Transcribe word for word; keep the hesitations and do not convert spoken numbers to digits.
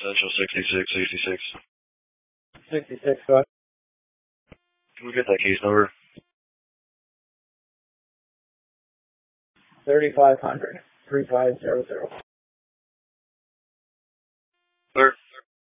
Central sixty-six sixty-six. sixty-six, go ahead. Can we get that case number? thirty-five hundred, three five zero zero. Clear.